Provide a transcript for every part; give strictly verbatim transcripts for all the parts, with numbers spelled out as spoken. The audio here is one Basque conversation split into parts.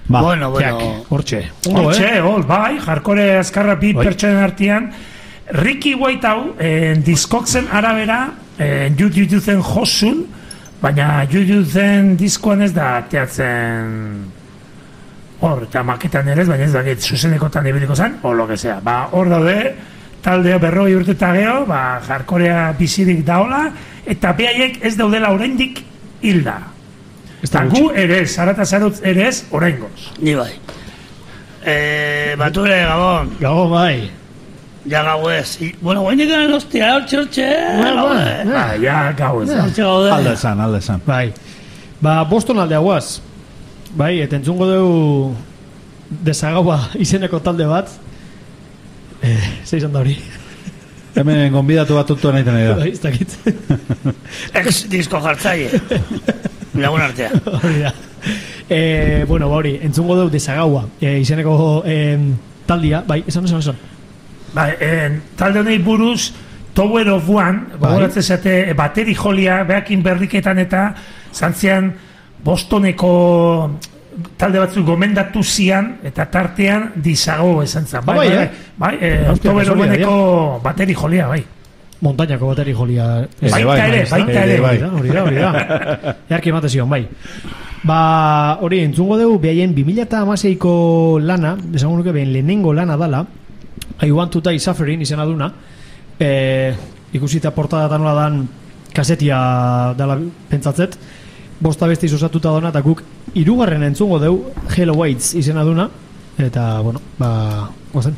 Ba, bueno, bueno. Hortxe. Hortxe, hor, bai, jarkore azkarra bi pertsonen artean. Ricky White hau, eh, diskokzen arabera, eh, jutu zen josun, baina jutu zen diskoan ez da teatzen hor, eta maketan ere ez, baina ez da zuzenekotan ebiliko zen, o lo que sea. Ba, hor daude, talde berroi urte eta geho, ba, jarkorea bizirik daola, eta behaiek ez daudela oraindik hilda. Eta gu ere ez, zarata zarutz ere ez, oraingoz. Ni bai. Eh, Bature, Gabon. Gabon, bai. Ja gau ez. Bueno, guain egan hostia, hortxe, hortxe. Ba, ja gau ez. Alde esan, alde esan. Bai. Ba, Boston alde aguaz. Bai, eta entzungo deu desagaua izeneko talde bat. Eh, zeizan da hori. Hemen gonbidatu bat tutu nahi tenei da. Bai, ez dakit. Ex disko jartzaile. Lagun artea. Hori da. Eh, bueno, ba hori, entzungo deu desagaua. Eh, izeneko eh, taldia. Bai, esan, esan, esan. Ba, eh, talde honei buruz Tower of One, gogoratzen zate bateri jolia, behakin berriketan eta zantzian Bostoneko talde batzuk gomendatu zian eta tartean disago esan zan. Bai, bai, bai, eh? bai, eh, Tower of Oneko bateri jolia, bai. Montañako bateri jolia. Baita ere, baita ere. Hori da, hori da. Earki emate zion, bai. Ba, hori, entzungo dugu, behaien bi mila hamaseiko lana, esango nuke behin lehenengo lana dala, I Want to Die Suffering izena duna, e, ikusita portada nola dan kasetia dala pentsatzet, bosta beste izosatuta dona, eta guk hirugarren entzungo deu Hello Waits izena duna, eta, bueno, ba, guazen.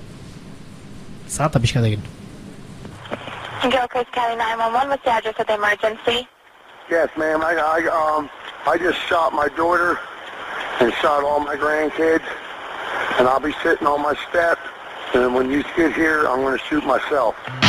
Zata pixka degin. Gilchrist County nine one one, what's the address of the emergency? Yes, ma'am. I, I, um, I just shot my daughter and shot all my grandkids, and I'll be sitting on my step, and when you get here, I'm going to shoot myself.